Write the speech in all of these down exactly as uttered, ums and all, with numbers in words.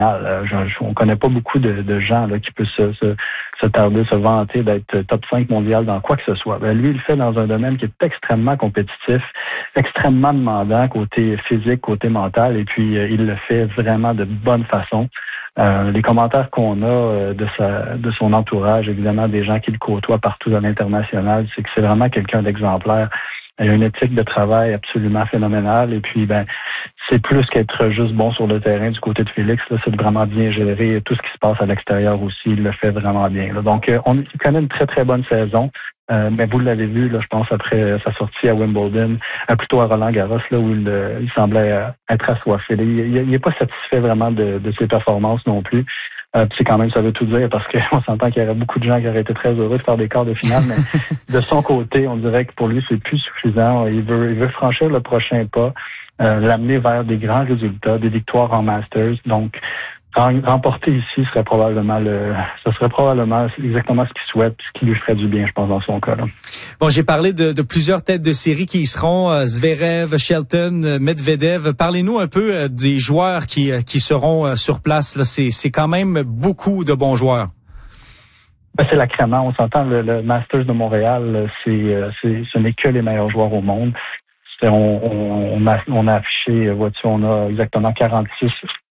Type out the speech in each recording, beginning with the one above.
Euh, je, je, on connaît pas beaucoup de, de gens là, qui peuvent se, se, se tarder, se vanter d'être top cinq mondial dans quoi que ce soit. Ben, lui, il le fait dans un domaine qui est extrêmement compétitif, extrêmement demandant, côté physique, côté mental, et puis euh, il le fait vraiment de bonne façon. Euh, les commentaires qu'on a euh, de sa, de son entourage, évidemment des gens qui le côtoient partout à l'international, c'est que c'est vraiment quelqu'un d'exemplaire. Il a une éthique de travail absolument phénoménale. Et puis, ben, c'est plus qu'être juste bon sur le terrain du côté de Félix. Là, c'est vraiment bien gérer tout ce qui se passe à l'extérieur aussi. Il le fait vraiment bien. Là. Donc, euh, on il connaît une très, très bonne saison. Euh, mais vous l'avez vu, là, je pense, après sa sortie à Wimbledon, euh, plutôt à Roland-Garros, là, où il, euh, il semblait euh, être assoiffé. Il n'est pas satisfait vraiment de, de ses performances non plus. Euh, c'est quand même, ça veut tout dire, parce qu'on s'entend qu'il y aurait beaucoup de gens qui auraient été très heureux de faire des quarts de finale, mais de son côté, on dirait que pour lui, c'est plus suffisant. Il veut, il veut franchir le prochain pas, euh, l'amener vers des grands résultats, des victoires en Masters. Donc, remporter ici serait probablement le, ce serait probablement exactement ce qu'il souhaite, ce qui lui ferait du bien, je pense, dans son cas. Là. Bon, j'ai parlé de, de plusieurs têtes de série qui y seront, euh, Zverev, Shelton, euh, Medvedev. Parlez-nous un peu euh, des joueurs qui, euh, qui seront euh, sur place. Là. C'est, c'est quand même beaucoup de bons joueurs. Ben, c'est la crème. On s'entend, le, le Masters de Montréal, c'est, c'est, ce n'est que les meilleurs joueurs au monde. C'est, on, on, on, a, on a affiché, vois-tu, on a exactement quarante-six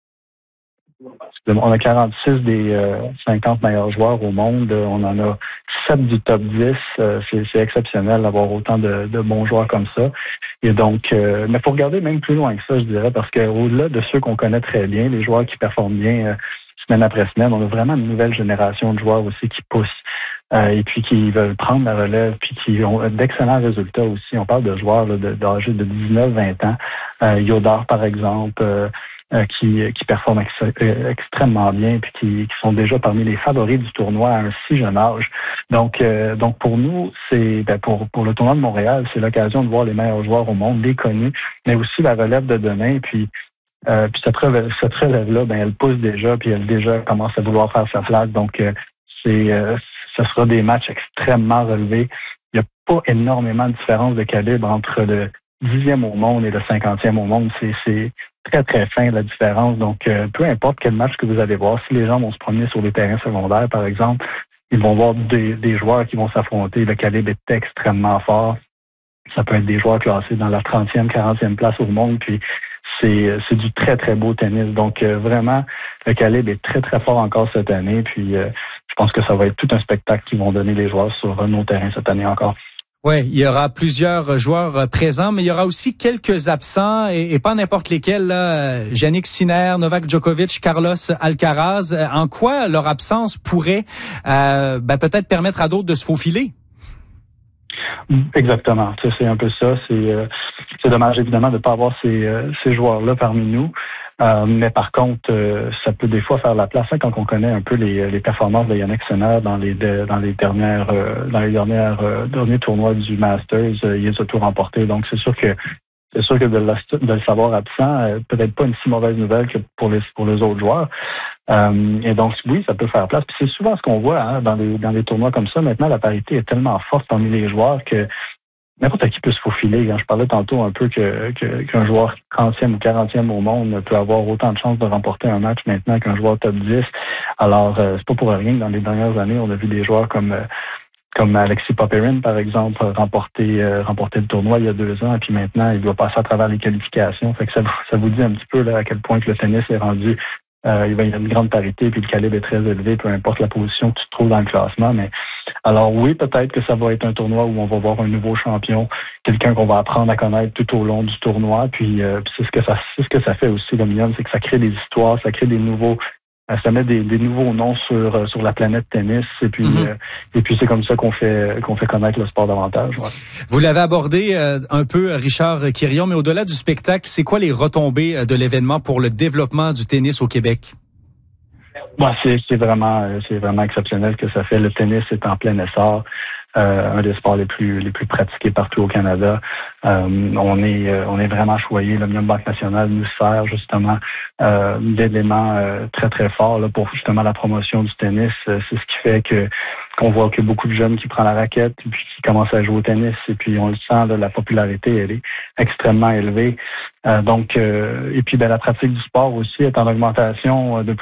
On a quarante-six des euh, cinquante meilleurs joueurs au monde. On en a sept du top dix. Euh, c'est, c'est exceptionnel d'avoir autant de, de bons joueurs comme ça. Et donc, euh, mais pour regarder même plus loin que ça, je dirais, parce qu'au-delà de ceux qu'on connaît très bien, les joueurs qui performent bien euh, semaine après semaine, on a vraiment une nouvelle génération de joueurs aussi qui poussent euh, et puis qui veulent prendre la relève, puis qui ont d'excellents résultats aussi. On parle de joueurs là, de, d'âge de dix-neuf vingt ans. Euh, Yodar, par exemple, euh, Euh, qui, qui performent ex- euh, extrêmement bien puis qui, qui sont déjà parmi les favoris du tournoi à un si jeune âge. Donc, euh, donc pour nous, c'est ben pour pour le tournoi de Montréal, c'est l'occasion de voir les meilleurs joueurs au monde, les connus, mais aussi la relève de demain. Puis, euh, puis cette relève, cette relève-là, ben elle pousse déjà, puis elle déjà commence à vouloir faire sa place. Donc, euh, c'est euh, ce sera des matchs extrêmement relevés. Il n'y a pas énormément de différence de calibre entre le dixième au monde et le cinquantième au monde. C'est, c'est très, très fin la différence. Donc, euh, peu importe quel match que vous allez voir, si les gens vont se promener sur les terrains secondaires, par exemple, ils vont voir des, des joueurs qui vont s'affronter. Le calibre est extrêmement fort. Ça peut être des joueurs classés dans la trentième, quarantième place au monde. Puis, c'est, c'est du très, très beau tennis. Donc, euh, vraiment, le calibre est très, très fort encore cette année. Puis, euh, je pense que ça va être tout un spectacle qu'ils vont donner les joueurs sur nos terrains cette année encore. Oui, il y aura plusieurs joueurs présents, mais il y aura aussi quelques absents et, et pas n'importe lesquels. Là. Jannik Sinner, Novak Djokovic, Carlos Alcaraz. En quoi leur absence pourrait euh, ben, peut-être permettre à d'autres de se faufiler? Exactement. C'est, c'est un peu ça. C'est, euh, c'est dommage évidemment de ne pas avoir ces, euh, ces joueurs-là parmi nous. Euh, mais par contre, euh, ça peut des fois faire la place hein, quand on connaît un peu les, les performances de Jannik Sinner dans les de, dans les dernières euh, dans les dernières euh, derniers tournois du Masters, euh, il les a tout remporté. Donc c'est sûr que c'est sûr que de le, de le savoir absent, euh, peut-être pas une si mauvaise nouvelle que pour les pour les autres joueurs. Euh, et donc oui, ça peut faire place. Puis c'est souvent ce qu'on voit hein, dans les dans les tournois comme ça. Maintenant, la parité est tellement forte parmi les joueurs que n'importe qui peut se faufiler. Je parlais tantôt un peu que, que, qu'un joueur trentième ou quarantième au monde peut avoir autant de chances de remporter un match maintenant qu'un joueur top dix. Alors, euh, c'est pas pour rien que dans les dernières années, on a vu des joueurs comme euh, comme Alexis Popyrin, par exemple, remporter euh, remporter le tournoi il y a deux ans, et puis maintenant, il doit passer à travers les qualifications. Fait que ça, ça vous dit un petit peu là, à quel point que le tennis est rendu. Euh, il y a une grande parité, puis le calibre est très élevé, peu importe la position que tu te trouves dans le classement. Mais alors oui, peut-être que ça va être un tournoi où on va voir un nouveau champion, quelqu'un qu'on va apprendre à connaître tout au long du tournoi. Puis, euh, puis c'est ce que ça, c'est ce que ça fait aussi, le Million, c'est que ça crée des histoires, ça crée des nouveaux, euh, ça met des, des nouveaux noms sur euh, sur la planète tennis. Et puis mm-hmm. euh, et puis c'est comme ça qu'on fait qu'on fait connaître le sport davantage. Ouais. Vous l'avez abordé euh, un peu, Richard Quirion, mais au-delà du spectacle, c'est quoi les retombées de l'événement pour le développement du tennis au Québec? Bon, c'est, c'est vraiment, c'est vraiment exceptionnel que ça fait. Le tennis est en plein essor. Euh, un des sports les plus les plus pratiqués partout au Canada. Euh, on est euh, on est vraiment choyé. L'Omnium Banque Nationale nous sert justement euh, d'éléments euh, très très forts là, pour justement la promotion du tennis. C'est ce qui fait que qu'on voit que beaucoup de jeunes qui prennent la raquette et puis qui commencent à jouer au tennis. Et puis on le sent, là, la popularité elle est extrêmement élevée. Euh, donc euh, et puis ben, la pratique du sport aussi est en augmentation euh, de